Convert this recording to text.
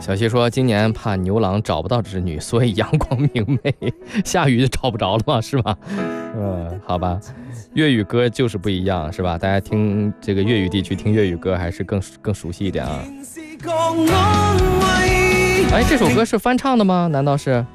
小西说今年怕牛郎找不到织女，所以阳光明媚，下雨就找不着了嘛，是吧？好吧，粤语歌就是不一样，是吧？大家听这个粤语地区听粤语歌还是更熟悉一点啊。哎，这首歌是翻唱的吗？难道是？